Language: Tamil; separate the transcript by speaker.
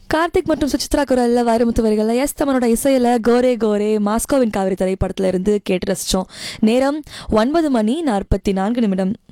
Speaker 1: கார்த்திக் மற்றும் சுசித்ரா குரல்ல வைரமுத்து வரிகள்ல எஸ் தமனோட இசையில கோரே கோரே மாஸ்கோவின் காவிரி திரைப்படத்துல இருந்து கேட்டு ரசிச்சோம். நேரம் 9 மணி 44 நிமிடம்.